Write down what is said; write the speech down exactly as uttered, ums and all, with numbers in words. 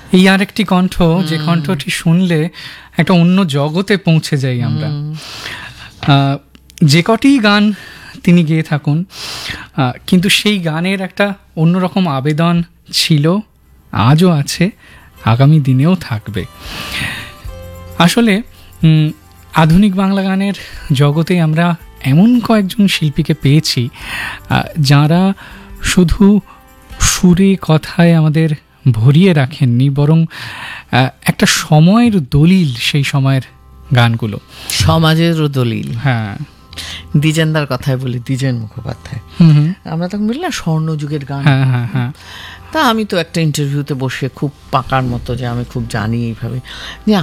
এই আর একটি কণ্ঠ, যে কণ্ঠটি শুনলে একটা অন্য জগতে পৌঁছে যাই আমরা। যে কটি গান তিনি গেয়ে থাকুন, কিন্তু সেই গানের একটা অন্যরকম আবেদন ছিল, আজও আছে, আগামী দিনেও থাকবে। আসলে আধুনিক বাংলা গানের জগতে আমরা এমন কয়েকজন শিল্পীকে পেয়েছি যারা শুধু সুরে কথায় আমাদের ভরিয়ে রাখেননি, বরং একটা সময়ের দলিল, সেই সময়ের গানগুলো সমাজেরও দলিল। হ্যাঁ, দ্বিজেনদার কথায় বলি, দ্বিজেন মুখোপাধ্যায়, আমরা তখন বলি না স্বর্ণযুগের গান। হ্যাঁ হ্যাঁ হ্যাঁ তা আমি তো একটা ইন্টারভিউতে বসে খুব পাকার মতো যে আমি খুব জানি এইভাবে যে